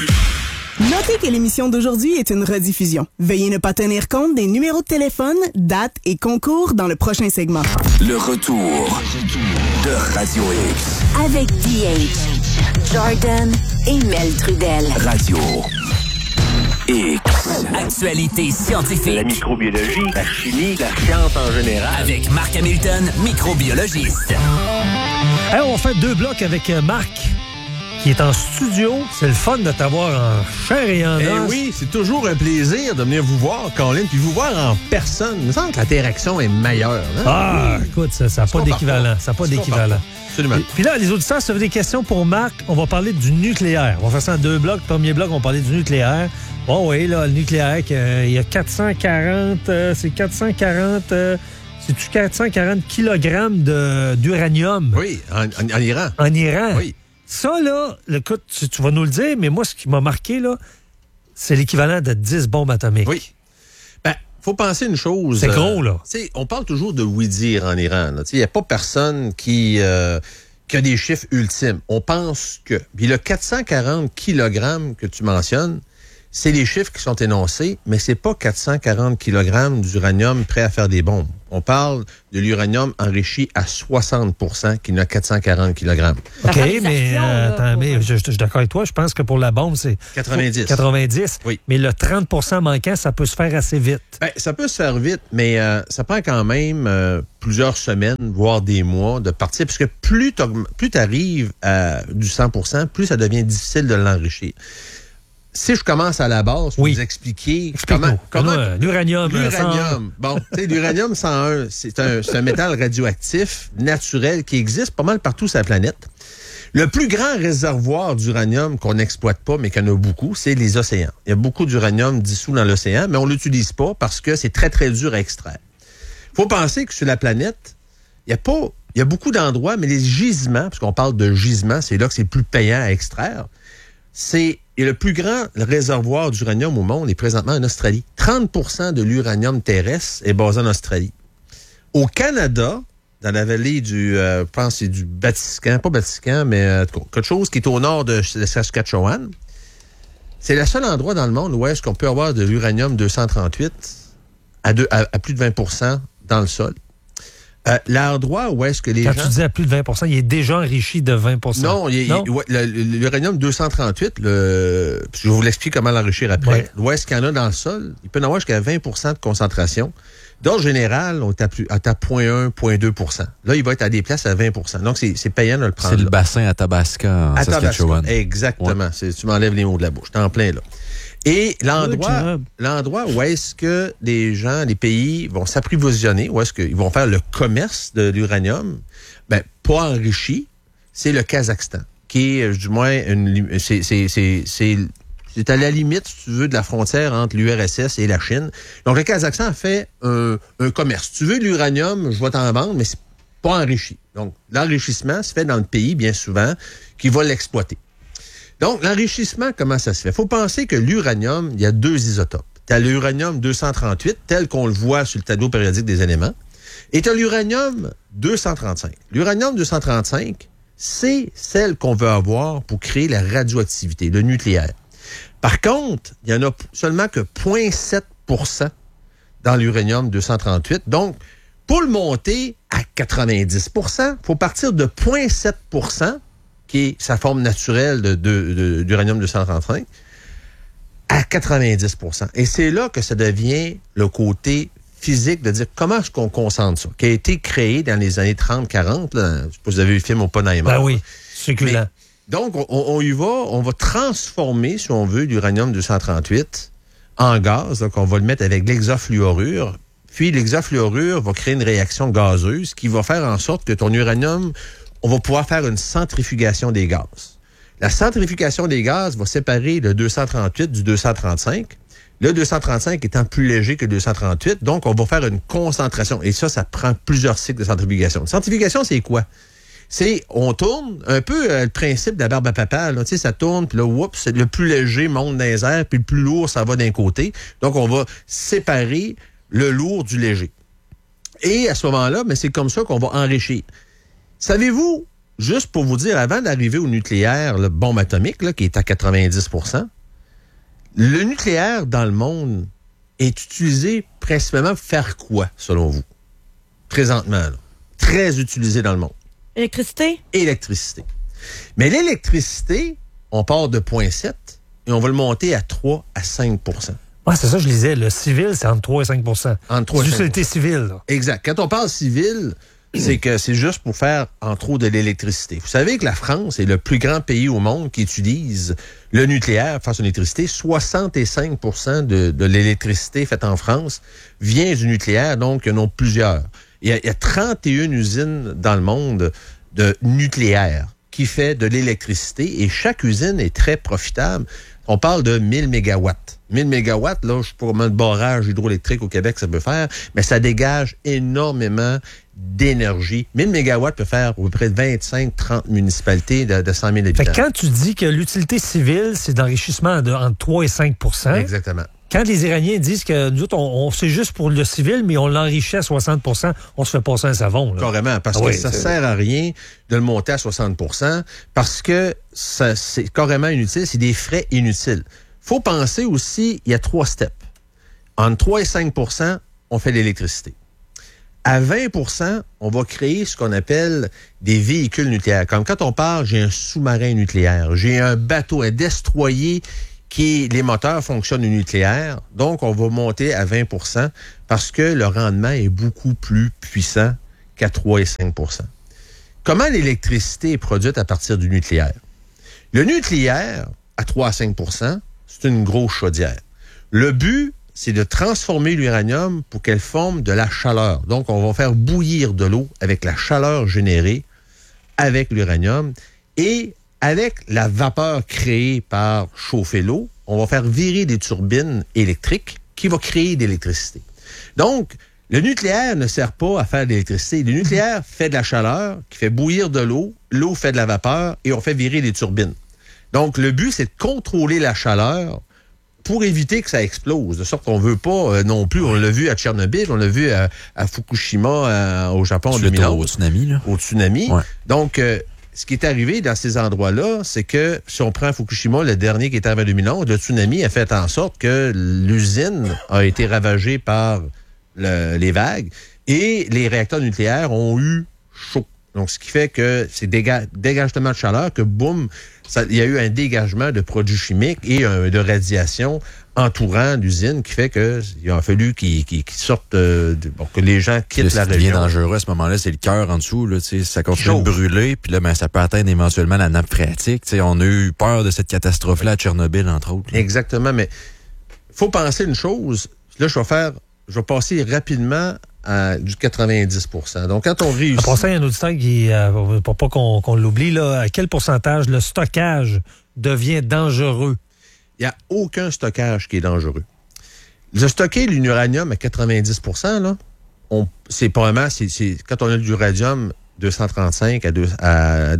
Notez que l'émission d'aujourd'hui est une rediffusion. Veuillez ne pas tenir compte des numéros de téléphone, dates et concours dans le prochain segment. Le retour de Radio X. Avec DH, Jordan et Mel Trudel. Radio X. Actualité scientifique. La microbiologie, la chimie, la science en général. Avec Marc Hamilton, microbiologiste. Hey, on fait 2 blocs avec Marc, qui est en studio. C'est le fun de t'avoir en chair et en os. Eh oui, c'est toujours un plaisir de venir vous voir, Colin, puis vous voir en personne. Il me semble que l'interaction est meilleure. Hein? Ah, écoute, ça n'a pas d'équivalent. Ça n'a pas d'équivalent. Absolument. Puis là, les auditeurs, si vous avez des questions pour Marc, on va parler du nucléaire. On va faire ça en 2 blocs. Premier bloc, on va parler du nucléaire. Bon, oui, là, le nucléaire, il y a 440... c'est-tu 440 kilogrammes d'uranium? Oui, en Iran. En Iran? Oui. Ça, là, écoute, tu vas nous le dire, mais moi, ce qui m'a marqué, là, c'est l'équivalent de 10 bombes atomiques. Oui. Faut penser une chose. C'est gros, là. On parle toujours de oui-dire en Iran. Il n'y a pas personne qui a des chiffres ultimes. On pense que... Puis le 440 kilogrammes que tu mentionnes, c'est les chiffres qui sont énoncés, mais c'est pas 440 kilogrammes d'uranium prêt à faire des bombes. On parle de l'uranium enrichi à 60%, qui n'a 440 kilogrammes. OK, mais attends, mais je suis d'accord avec toi. Je pense que pour la bombe, c'est 90. 90. Oui. Mais le 30% manquant, ça peut se faire assez vite. Ben, ça peut se faire vite, mais ça prend quand même plusieurs semaines, voire des mois de partir, parce que plus tu arrives à du 100%, plus ça devient difficile de l'enrichir. Si je commence à la base, pour vous expliquer comment l'uranium. Bon, tu sais, l'uranium 101, c'est un métal radioactif naturel qui existe pas mal partout sur la planète. Le plus grand réservoir d'uranium qu'on n'exploite pas, mais qu'il y en a beaucoup, c'est les océans. Il y a beaucoup d'uranium dissous dans l'océan, mais on l'utilise pas parce que c'est très, très dur à extraire. Il faut penser que sur la planète, il y a beaucoup d'endroits, mais les gisements, parce qu'on parle de gisements, c'est là que c'est le plus payant à extraire, et le plus grand réservoir d'uranium au monde est présentement en Australie. 30% de l'uranium terrestre est basé en Australie. Au Canada, dans la vallée je pense que c'est du Batiscan, pas Batiscan, mais quelque chose qui est au nord de Saskatchewan, c'est le seul endroit dans le monde où est-ce qu'on peut avoir de l'uranium 238 à plus de 20% dans le sol. L'endroit où est-ce que les gens... Quand tu dis à plus de 20%, il est déjà enrichi de 20%. Non, l'uranium 238, je vais vous l'expliquer comment l'enrichir après. Ouais. Où est-ce qu'il y en a dans le sol? Il peut y en avoir jusqu'à 20% de concentration. D'ordre général, on est à 0,1, 0,2%. Là, il va être à des places à 20%. Donc, c'est payant de le prendre. C'est le bassin Athabasca en Saskatchewan. Exactement. Ouais. Tu m'enlèves les mots de la bouche. T'es en plein là. Et l'endroit où est-ce que les pays vont s'approvisionner, où est-ce qu'ils vont faire le commerce de l'uranium, pas enrichi, c'est le Kazakhstan, qui est, du moins, c'est à la limite, si tu veux, de la frontière entre l'URSS et la Chine. Donc, le Kazakhstan fait un commerce. Si tu veux de l'uranium, je vais t'en vendre, mais c'est pas enrichi. Donc, l'enrichissement se fait dans le pays, bien souvent, qui va l'exploiter. Donc, l'enrichissement, comment ça se fait? Il faut penser que l'uranium, il y a 2 isotopes. Tu as l'uranium 238, tel qu'on le voit sur le tableau périodique des éléments, et tu as l'uranium 235. L'uranium 235, c'est celle qu'on veut avoir pour créer la radioactivité, le nucléaire. Par contre, il n'y en a seulement que 0,7% dans l'uranium 238. Donc, pour le monter à 90%, il faut partir de 0,7%, qui est sa forme naturelle d'uranium 235, à 90%. Et c'est là que ça devient le côté physique de dire comment est-ce qu'on concentre ça, qui a été créé dans les années 30-40. Je ne sais pas si vous avez vu le film Oppenheimer. Ben oui, succulent. Donc, on va transformer, si on veut, l'uranium 238 en gaz. Donc, on va le mettre avec l'hexafluorure. Puis, l'hexafluorure va créer une réaction gazeuse qui va faire en sorte que ton uranium, on va pouvoir faire une centrifugation des gaz. La centrifugation des gaz va séparer le 238 du 235. Le 235 étant plus léger que le 238, donc on va faire une concentration. Et ça prend plusieurs cycles de centrifugation. Une centrifugation, c'est quoi? On tourne un peu le principe de la barbe à papa. Là, ça tourne, puis là, oups, le plus léger monte dans les airs, puis le plus lourd, ça va d'un côté. Donc, on va séparer le lourd du léger. Et à ce moment-là, c'est comme ça qu'on va enrichir. Savez-vous, juste pour vous dire, avant d'arriver au nucléaire, la bombe atomique, là, qui est à 90%, Le nucléaire dans le monde est utilisé principalement pour faire quoi, selon vous? Présentement, là. Très utilisé dans le monde. Électricité? Électricité. Mais l'électricité, on part de 0,7 et on va le monter à 3 à 5 %. Ouais, c'est ça, je lisais. Le civil, c'est entre 3 et 5 %. Entre 3 et 5 %. L'utilité civile, là. Exact. Quand on parle civil, c'est que c'est juste pour faire, entre autres, de l'électricité. Vous savez que la France est le plus grand pays au monde qui utilise le nucléaire face à l'électricité. 65 % de l'électricité faite en France vient du nucléaire, donc il y en a plusieurs. Il y a 31 usines dans le monde de nucléaire qui fait de l'électricité et chaque usine est très profitable. On parle de 1000 mégawatts. 1000 mégawatts, là, je sais pas combien de barrages hydroélectriques au Québec ça peut faire, mais ça dégage énormément d'énergie. 1000 mégawatts peut faire à peu près 25-30 municipalités de 100 000 habitants. Fait que quand tu dis que l'utilité civile, c'est d'enrichissement entre 3 et 5 %. Exactement. Quand les Iraniens disent que nous autres, on c'est juste pour le civil, mais on l'enrichit à 60 %, on se fait passer un savon. Là. Carrément, parce que ça sert à rien de le monter à 60 % parce que c'est carrément inutile, c'est des frais inutiles. Faut penser aussi, il y a 3 steps. Entre 3 et 5 %, on fait l'électricité. À 20 %, on va créer ce qu'on appelle des véhicules nucléaires. Comme quand on parle, j'ai un sous-marin nucléaire, j'ai un bateau, un destroyer les moteurs fonctionnent au nucléaire, donc on va monter à 20 % parce que le rendement est beaucoup plus puissant qu'à 3 et 5 %. Comment l'électricité est produite à partir du nucléaire? Le nucléaire, à 3 à 5 %, c'est une grosse chaudière. Le but, c'est de transformer l'uranium pour qu'elle forme de la chaleur. Donc, on va faire bouillir de l'eau avec la chaleur générée avec l'uranium et avec la vapeur créée par chauffer l'eau, on va faire virer des turbines électriques qui vont créer de l'électricité. Donc, le nucléaire ne sert pas à faire de l'électricité. Le nucléaire fait de la chaleur, qui fait bouillir de l'eau, l'eau fait de la vapeur et on fait virer des turbines. Donc, le but, c'est de contrôler la chaleur pour éviter que ça explose. De sorte qu'on ne veut pas non plus, on l'a vu à Tchernobyl, on l'a vu à Fukushima au Japon en 2011. Au tsunami, là. Au tsunami. Ouais. Donc, ce qui est arrivé dans ces endroits-là, c'est que si on prend Fukushima, le dernier qui est arrivé en 2011, le tsunami a fait en sorte que l'usine a été ravagée par les vagues et les réacteurs nucléaires ont eu chaud. Donc, ce qui fait que c'est dégagement de chaleur, que boum, il y a eu un dégagement de produits chimiques et de radiation entourant l'usine qui fait qu'il a fallu qu'ils sortent, que les gens quittent la région. Ce qui devient dangereux à ce moment-là, c'est le cœur en dessous. Là, ça continue de brûler, puis là, ça peut atteindre éventuellement la nappe phréatique. On a eu peur de cette catastrophe-là à Tchernobyl, entre autres. Là. Exactement, mais il faut penser une chose. Là, je vais passer rapidement à du 90 %. Donc, quand on réussit... En passant, il y a un auditeur qui, pour pas qu'on l'oublie, là, à quel pourcentage le stockage devient dangereux? Il n'y a aucun stockage qui est dangereux. Le stocker l'uranium à 90 % là, c'est probablement, quand on a de l'uranium 235 à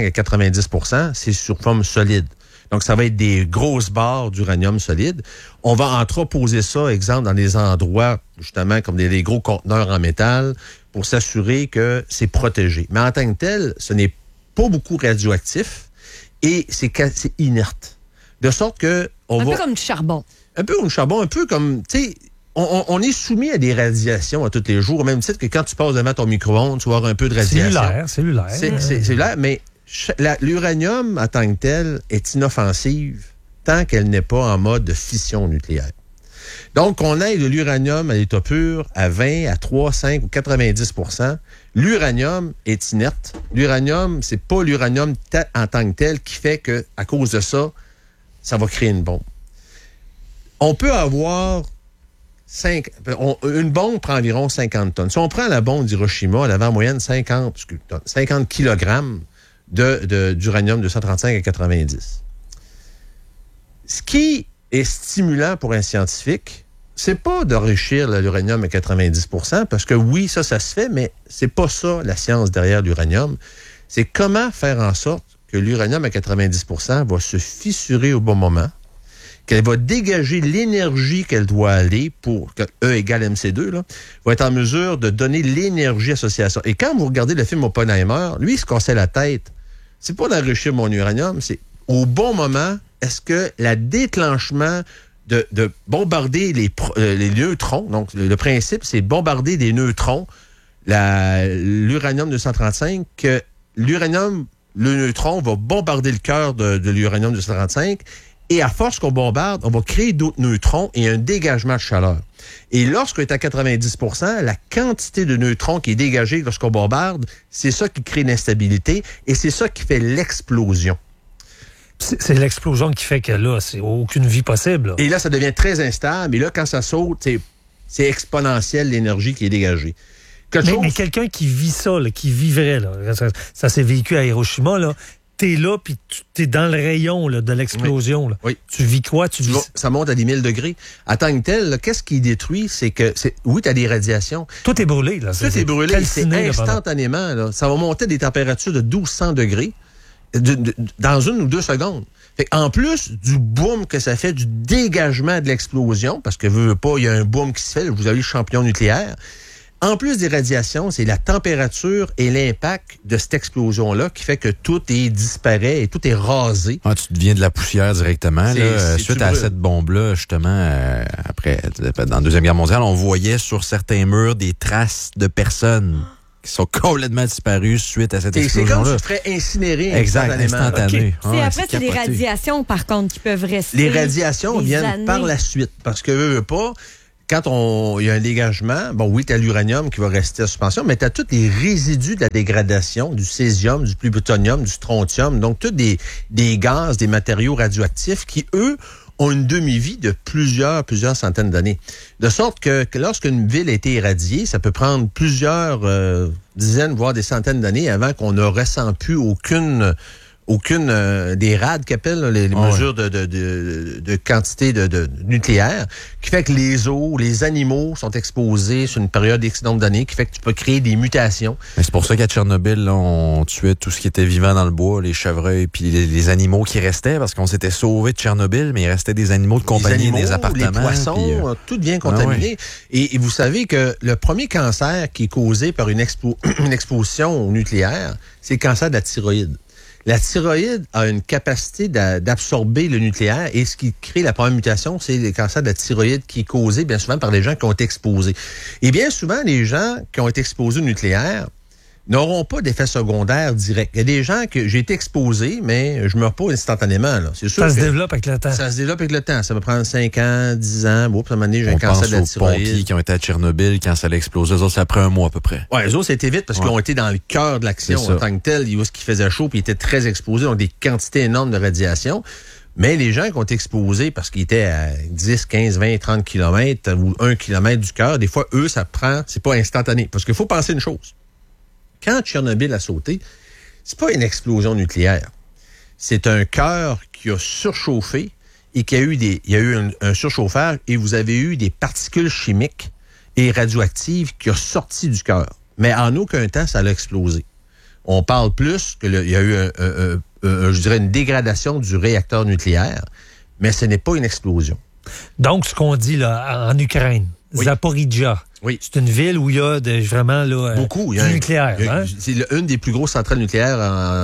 90 %, c'est sur forme solide. Donc, ça va être des grosses barres d'uranium solide. On va entreposer ça, exemple, dans des endroits, justement, comme des gros conteneurs en métal, pour s'assurer que c'est protégé. Mais en tant que tel, ce n'est pas beaucoup radioactif et c'est inerte. De sorte que... Un peu comme du charbon. Un peu comme du charbon, un peu comme... Tu sais, on est soumis à des radiations à tous les jours, au même titre que quand tu passes devant ton micro-ondes, tu vas avoir un peu de radiation. Cellulaire. C'est cellulaire, mais... L'uranium, en tant que tel, est inoffensive tant qu'elle n'est pas en mode de fission nucléaire. Donc, qu'on aille de l'uranium à l'état pur à 20, à 3, 5 ou 90 %, l'uranium est inerte. L'uranium, c'est pas l'uranium en tant que tel qui fait que, à cause de ça, ça va créer une bombe. On peut avoir une bombe prend environ 50 tonnes. Si on prend la bombe d'Hiroshima, elle avait en moyenne 50 kilogrammes d'uranium 235 à 90. Ce qui est stimulant pour un scientifique, c'est pas d'enrichir l'uranium à 90 %, parce que oui, ça se fait, mais c'est pas ça la science derrière l'uranium. C'est comment faire en sorte que l'uranium à 90 % va se fissurer au bon moment, qu'elle va dégager l'énergie qu'elle doit aller pour que E égale MC2, là, va être en mesure de donner l'énergie associée à ça. Et quand vous regardez le film Oppenheimer, lui, il se cassait la tête. C'est pas d'enrichir mon uranium, c'est au bon moment, est-ce que le déclenchement de bombarder les neutrons. Donc, le principe, c'est bombarder des neutrons, l'uranium-235, que le neutron va bombarder le cœur de l'uranium-235, et à force qu'on bombarde, on va créer d'autres neutrons et un dégagement de chaleur. Et lorsqu'on est à 90%, la quantité de neutrons qui est dégagée lorsqu'on bombarde, c'est ça qui crée l'instabilité et c'est ça qui fait l'explosion. C'est l'explosion qui fait que là, c'est aucune vie possible. Là. Et là, ça devient très instable. Et là, quand ça saute, c'est exponentiel l'énergie qui est dégagée. Mais quelqu'un qui vit ça, là, qui vivrait, là, ça s'est vécu à Hiroshima, là. T'es là, puis t'es dans le rayon là, de l'explosion. Oui. Là. Oui. Tu vis quoi? Ça monte à 10 000 degrés. À tant que tel, là, qu'est-ce qui détruit? Oui, t'as des radiations. Tout est brûlé. Là. Tout est brûlé. C'est instantanément. Là. Ça va monter à des températures de 1200 degrés dans 1 ou 2 secondes. En plus du boom que ça fait, du dégagement de l'explosion, parce que veut pas, il y a un boom qui se fait, vous avez le champignon nucléaire. En plus des radiations, c'est la température et l'impact de cette explosion-là qui fait que tout disparaît et tout est rasé. Ah, tu deviens de la poussière directement. Suite à cette bombe-là, justement, après, dans la Deuxième Guerre mondiale, on voyait sur certains murs des traces de personnes qui sont complètement disparues suite à cette explosion-là. C'est comme si tu ferais incinérer instantanément. Okay. Après, c'est les radiations, par contre, qui peuvent rester. Les radiations viennent par la suite, parce que veut pas... Quand il y a un dégagement, oui, tu as l'uranium qui va rester en suspension, mais tu as tous les résidus de la dégradation, du césium, du plutonium, du strontium, donc tous des gaz, des matériaux radioactifs qui, eux, ont une demi-vie de plusieurs centaines d'années. De sorte que lorsqu'une ville a été irradiée, ça peut prendre plusieurs dizaines, voire des centaines d'années avant qu'on ne ressent plus aucune des RAD qu'appellent les mesures de quantité de nucléaire, qui fait que les eaux, les animaux sont exposés sur une période X nombre d'années, qui fait que tu peux créer des mutations. Mais c'est pour ça qu'à Tchernobyl, là, on tuait tout ce qui était vivant dans le bois, les chevreuils, puis les animaux qui restaient, parce qu'on s'était sauvés de Tchernobyl, mais il restait des animaux de compagnie, des appartements. Les poissons, tout devient contaminé. Et vous savez que le premier cancer qui est causé par une exposition au nucléaire, c'est le cancer de la thyroïde. La thyroïde a une capacité d'absorber le nucléaire et ce qui crée la première mutation, c'est le cancer de la thyroïde qui est causé bien souvent par les gens qui ont été exposés. Et bien souvent, les gens qui ont été exposés au nucléaire n'auront pas d'effet secondaire direct. Il y a des gens que j'ai été exposé, mais je ne meurs pas instantanément. Là. C'est sûr ça se développe avec le temps. Ça se développe avec le temps. Ça va prendre 5 ans, 10 ans. Bon, puis à un moment donné, j'ai un cancer de la thyroïde. On pense aux pompiers qui ont été à Tchernobyl quand ça allait exploser. Eux autres, c'est après un mois à peu près. Oui, eux autres, c'était vite parce qu'ils ont été dans le cœur de l'action en tant que tel. Il y a ce qui faisait chaud, puis ils étaient très exposés, donc des quantités énormes de radiation. Mais les gens qui ont été exposés parce qu'ils étaient à 10, 15, 20, 30 km ou 1 km du cœur, des fois, eux, c'est pas instantané. Parce qu'il faut penser une chose. Quand Tchernobyl a sauté, c'est pas une explosion nucléaire. C'est un cœur qui a surchauffé et il y a eu un surchauffage et vous avez eu des particules chimiques et radioactives qui ont sorti du cœur. Mais en aucun temps, ça a explosé. On parle plus qu'il y a eu, je dirais, une dégradation du réacteur nucléaire, mais ce n'est pas une explosion. Donc, ce qu'on dit là en Ukraine, Zaporizhzhia. Oui. C'est une ville où il y a vraiment là, beaucoup, du nucléaire. C'est une des plus grosses centrales nucléaires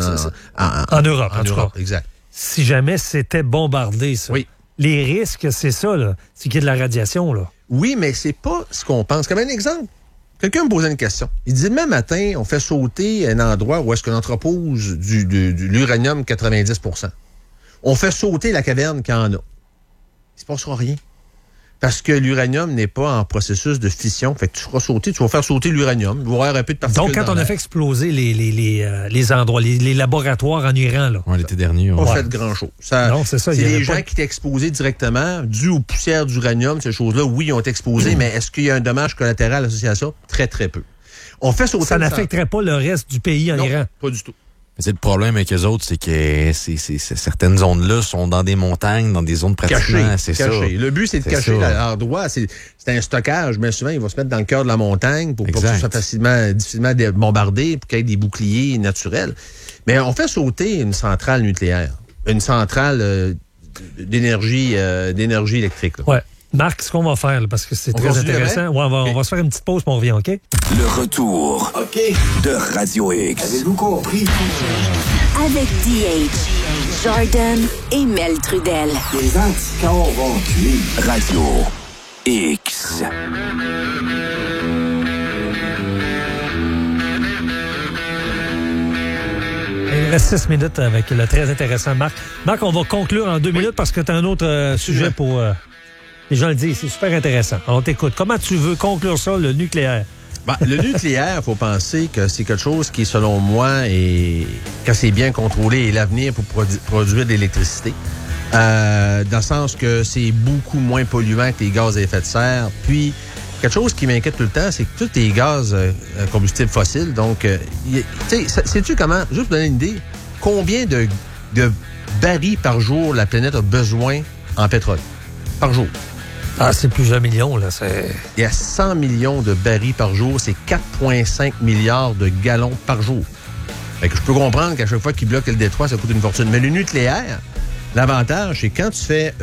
en Europe. En Europe, exact. Si jamais c'était bombardé, ça. Oui. Les risques, c'est ça, là. C'est qu'il y a de la radiation, là. Oui, mais c'est pas ce qu'on pense. Comme un exemple, quelqu'un me posait une question. Il dit, demain matin, on fait sauter un endroit où est-ce qu'on entrepose de l'uranium 90%. On fait sauter la caverne qu'il y en a. Il ne se passera rien. Parce que l'uranium n'est pas en processus de fission. Fait que tu vas faire sauter l'uranium. Il va y avoir un peu de particules. Donc, quand on a fait exploser les endroits, les laboratoires en Iran, là. L'été dernier. On a fait grand-chose. Non, c'est ça. C'est les gens qui étaient exposés directement, dû aux poussières d'uranium, ces choses-là, oui, ils ont été exposés, mais est-ce qu'il y a un dommage collatéral associé à ça? Très, très peu. On fait sauter ça n'affecterait pas le reste du pays en Iran? Pas du tout. Mais le problème avec eux autres, c'est que certaines zones-là sont dans des montagnes, dans des zones pratiquement... Cachées. Le but, c'est de cacher l'endroit. C'est un stockage. Bien souvent, ils vont se mettre dans le cœur de la montagne pour que ce soit difficilement bombardé, pour qu'il y ait des boucliers naturels. Mais on fait sauter une centrale nucléaire, une centrale d'énergie électrique. Oui. Marc, ce qu'on va faire, là, parce que c'est très intéressant. Ouais, on va se faire une petite pause, puis on revient, OK? Le retour de Radio X. Avez-vous compris? avec DH, Jordan et Mel Trudel. Les anticorps vont tuer. Radio X. Il reste 6 minutes avec le très intéressant Marc. Marc, on va conclure en 2 minutes parce que tu as un autre sujet pour... les gens le disent, c'est super intéressant. On t'écoute. Comment tu veux conclure ça, le nucléaire? Ben, le nucléaire, il faut penser que c'est quelque chose qui, selon moi, et quand c'est bien contrôlé, est l'avenir pour produire de l'électricité. Dans le sens que c'est beaucoup moins polluant que les gaz à effet de serre. Puis, quelque chose qui m'inquiète tout le temps, c'est que tous les gaz combustibles fossiles, donc, sais-tu comment, juste pour donner une idée, combien de barils par jour la planète a besoin en pétrole? Par jour. Ah, c'est plusieurs millions, là. Il y a 100 millions de barils par jour. C'est 4,5 milliards de gallons par jour. Fait que je peux comprendre qu'à chaque fois qu'ils bloquent le détroit, ça coûte une fortune. Mais le nucléaire, l'avantage, c'est quand tu fais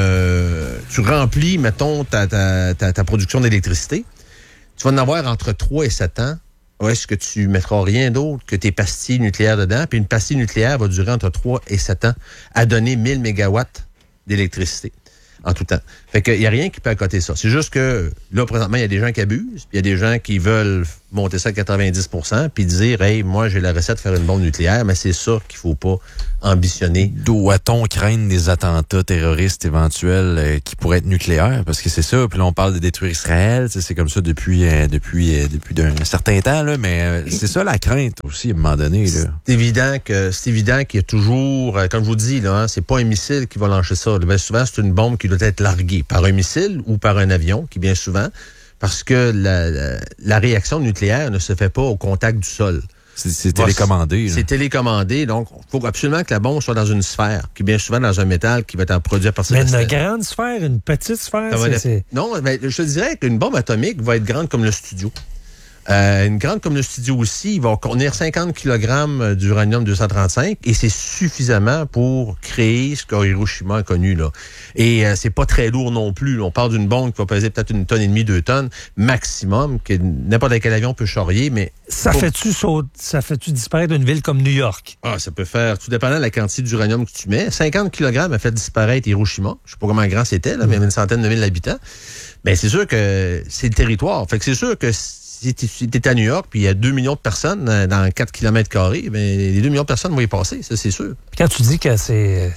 tu remplis, mettons, ta production d'électricité, tu vas en avoir entre 3 et 7 ans. Où est-ce que tu mettras rien d'autre que tes pastilles nucléaires dedans? Puis une pastille nucléaire va durer entre 3 et 7 ans à donner 1000 mégawatts d'électricité. En tout temps. Fait qu'il n'y a rien qui peut accoter ça. C'est juste que, là, présentement, il y a des gens qui abusent, puis il y a des gens qui veulent monter ça à 90%, puis dire, hey, moi, j'ai la recette de faire une bombe nucléaire, mais c'est ça qu'il faut pas ambitionner. Doit-on craindre des attentats terroristes éventuels qui pourraient être nucléaires? Parce que c'est ça, puis là, on parle de détruire Israël, c'est comme ça depuis un certain temps, là, mais c'est ça la crainte aussi, à un moment donné. Là. C'est évident qu'il y a toujours, comme je vous dis, là, c'est pas un missile qui va lancer ça. Bien souvent, c'est une bombe qui doit être larguée par un missile ou par un avion, qui bien souvent, parce que la réaction nucléaire ne se fait pas au contact du sol. C'est télécommandé. C'est télécommandé, donc il faut absolument que la bombe soit dans une sphère, qui est bien souvent dans un métal qui va être produit à partir de Mais une grande sphère, une petite sphère, Non, mais je te dirais qu'une bombe atomique va être grande comme le studio. Une grande comme le studio aussi, il va contenir 50 kg d'uranium-235 et c'est suffisamment pour créer ce qu'Hiroshima a connu, là. Et c'est pas très lourd non plus. On parle d'une bombe qui va peser peut-être 1,5 tonnes, 2 tonnes maximum, que n'importe quel avion peut charrier, mais... Ça fait-tu disparaître une ville comme New York? Ah, ça peut faire, tout dépendant de la quantité d'uranium que tu mets. 50 kg a fait disparaître Hiroshima. Je sais pas comment grand c'était, là, mais il y avait une centaine de mille habitants. Ben, c'est sûr que c'est le territoire. Fait que c'est sûr que si t'es à New York, puis il y a 2 millions de personnes dans 4 km², ben, les 2 millions de personnes vont y passer, ça, c'est sûr. Puis quand tu dis que c'est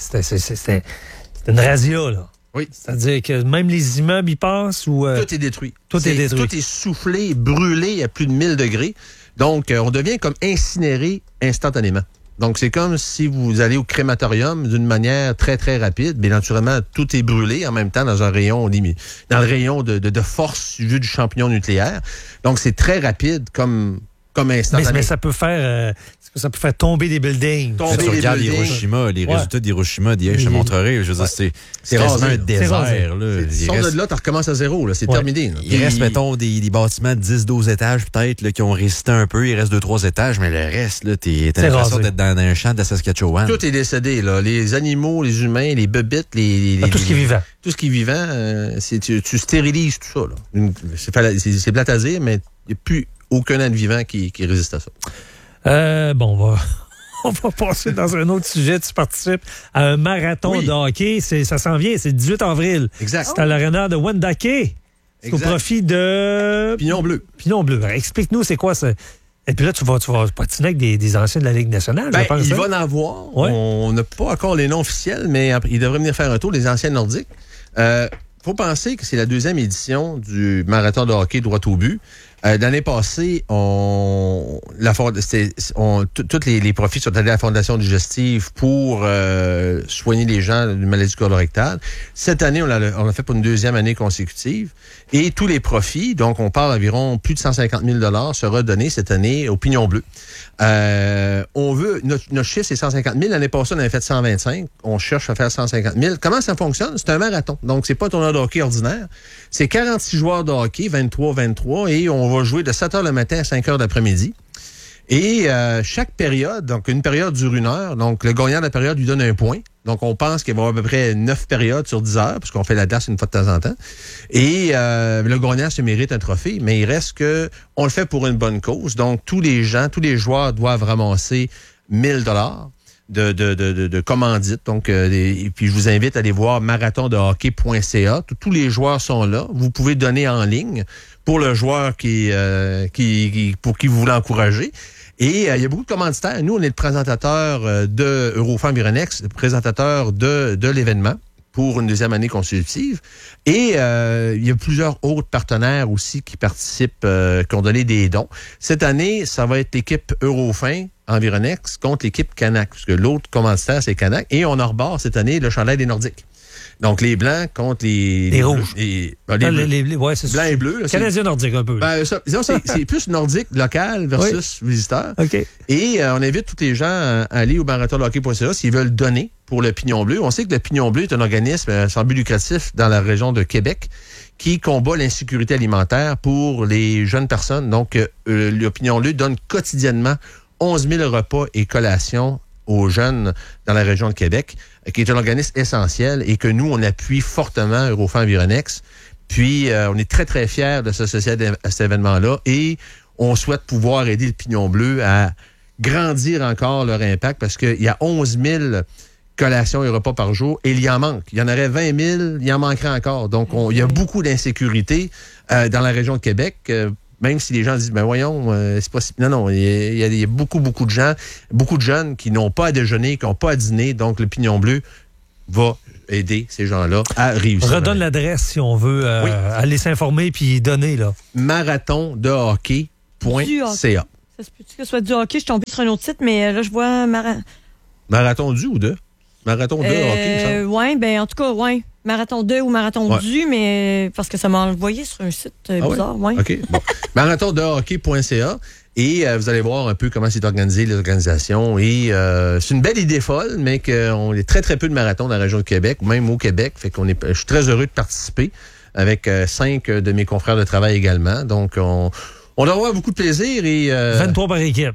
une razzia, là. Oui. C'est-à-dire que même les immeubles y passent ou... Tout est détruit. Tout est détruit. Tout est soufflé, brûlé à plus de 1000 degrés. Donc, on devient comme incinéré instantanément. Donc, c'est comme si vous allez au crématorium d'une manière très, très rapide. Bien naturellement, tout est brûlé en même temps dans un rayon limite, dans le rayon de force vu du champignon nucléaire. Donc, c'est très rapide comme instantané. Mais ça peut faire tomber des buildings. Tu regardes Hiroshima, les résultats d'Hiroshima, d'hier, je te montrerai. Je veux dire, c'est quasiment un désert. Si on de là, tu recommences à zéro. Là, c'est terminé. Là. Il reste, mettons, des bâtiments de 10-12 étages peut-être là, qui ont résisté un peu. Il reste 2-3 étages, mais le reste, là, t'as l'impression d'être dans un champ de Saskatchewan. Tout est décédé. Là. Les animaux, les humains, les bébites, tout ce qui est vivant. Tout ce qui est vivant, tu stérilises tout ça. Là. C'est plate à dire, mais il n'y a plus aucun être vivant qui résiste à ça. On va passer dans un autre sujet. Tu participes à un marathon de hockey. Ça s'en vient, c'est le 18 avril. Exact. C'est à l'aréna de Wendake. C'est au profit de... Pignon Bleu. Pignon Bleu. Explique-nous, c'est quoi ça? Et puis là, tu vas patiner avec des anciens de la Ligue nationale, je pense. Il va en avoir. Ouais. On n'a pas encore les noms officiels, mais il devrait venir faire un tour des anciens nordiques. Faut penser que c'est la 2e édition du marathon de hockey droit au but. L'année passée, tous les profits sont allés à la Fondation digestive pour soigner les gens d'une maladie colorectale. Cette année, on l'a fait pour une 2e année consécutive. Et tous les profits, donc on parle environ plus de 150 000 $, sera donné cette année au Pignon Bleu. Notre chiffre, c'est 150 000. L'année passée, on avait fait 125. On cherche à faire 150 000. Comment ça fonctionne? C'est un marathon. Donc, c'est pas un tournoi de hockey ordinaire. C'est 46 joueurs de hockey, 23, et on va jouer de 7 heures le matin à 5 heures d'après-midi. Et chaque période, donc une période dure 1 heure. Donc, le gagnant de la période lui donne un point. Donc, on pense qu'il va y avoir à peu près 9 périodes sur 10 heures, parce qu'on fait la glace une fois de temps en temps. Et le gagnant se mérite un trophée, mais il reste que on le fait pour une bonne cause. Donc, tous les joueurs doivent ramasser 1 000 $. de commandites. Donc, et puis je vous invite à aller voir marathondehockey.ca. Tous les joueurs sont là. Vous pouvez donner en ligne pour le joueur pour qui vous voulez encourager. Et il y a beaucoup de commanditaires. Nous, on est le présentateur de Eurofans Vironex, le présentateur de l'événement pour une deuxième année consécutive. Et il y a plusieurs autres partenaires aussi qui participent, qui ont donné des dons. Cette année, ça va être l'équipe Eurofins Environex contre l'équipe Canac, parce que l'autre commanditaire, c'est Canac. Et on arbore cette année le chandail des Nordiques. Donc, les blancs contre les rouges. Les Ouais, c'est blancs et bleus. Là, Canadien nordique un peu. C'est plus nordique local versus visiteur. Okay. Et on invite tous les gens à aller au marathondehockey.ca s'ils veulent donner pour le Pignon Bleu. On sait que le Pignon Bleu est un organisme sans but lucratif dans la région de Québec qui combat l'insécurité alimentaire pour les jeunes personnes. Donc, le Pignon Bleu donne quotidiennement 11 000 repas et collations aux jeunes dans la région de Québec, qui est un organisme essentiel et que nous, on appuie fortement Eurofans Vironex. Puis, on est très, très fiers de s'associer à cet événement-là et on souhaite pouvoir aider le Pignon Bleu à grandir encore leur impact parce qu'il y a 11 000 collations et repas par jour et il y en manque. Il y en aurait 20 000, il en manquerait encore. Donc, il y a beaucoup d'insécurité dans la région de Québec. Même si les gens disent, ben voyons, c'est pas si... Non, il y a beaucoup de gens, beaucoup de jeunes qui n'ont pas à déjeuner, qui n'ont pas à dîner. Donc, le Pignon Bleu va aider ces gens-là à réussir. Redonne l'adresse si on veut aller s'informer puis donner, là. marathondehockey.ca. Ça se peut-tu que ce soit du hockey? Je suis tombée sur un autre site, mais là, je vois... Marathon du ou de? Marathon de hockey, ça? Oui, ben en tout cas, oui. Marathon 2 ou Marathon du, mais parce que ça m'a envoyé sur un site bizarre. Ouais. OK, bon. marathondehockey.ca et vous allez voir un peu comment c'est organisé, les organisations. Et c'est une belle idée folle, mais qu'on est très, très peu de marathons dans la région de Québec, même au Québec. Fait qu'on je suis très heureux de participer avec 5 de mes confrères de travail également. Donc, on doit avoir beaucoup de plaisir. Et 23 par équipe.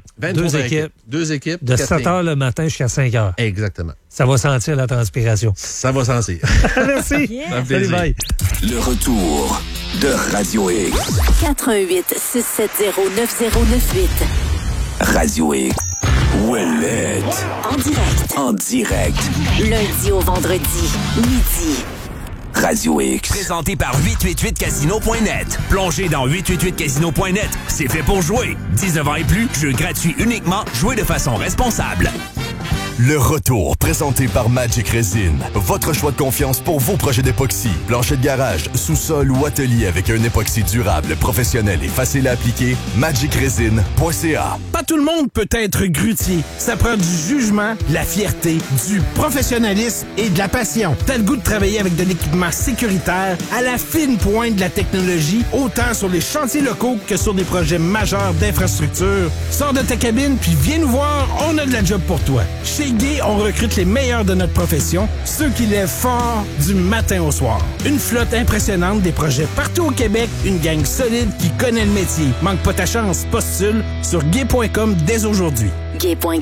2 équipes. De 7 h le matin jusqu'à 5 h. Exactement. Ça va sentir la transpiration. Ça va sentir. Merci. Yeah. Salut, bye. Le retour de Radio X. 88 670 9098. Radio X. Ouellet. En direct. Lundi au vendredi, midi. Radio X. Présenté par 888casino.net. Plongez dans 888casino.net. C'est fait pour jouer. 19 ans et plus, jeu gratuit uniquement. Jouez de façon responsable. Le retour, présenté par Magic Resin. Votre choix de confiance pour vos projets d'époxy. Plancher de garage, sous-sol ou atelier avec un époxy durable, professionnel et facile à appliquer. magicresin.ca. Pas tout le monde peut être grutier. Ça prend du jugement, de la fierté, du professionnalisme et de la passion. T'as le goût de travailler avec de l'équipement sécuritaire à la fine pointe de la technologie, autant sur les chantiers locaux que sur des projets majeurs d'infrastructure. Sors de ta cabine puis viens nous voir, on a de la job pour toi. Chez Gay, on recrute les meilleurs de notre profession, ceux qui lèvent fort du matin au soir. Une flotte impressionnante, des projets partout au Québec, une gang solide qui connaît le métier. Manque pas ta chance, postule sur gay.com dès aujourd'hui. Gay.com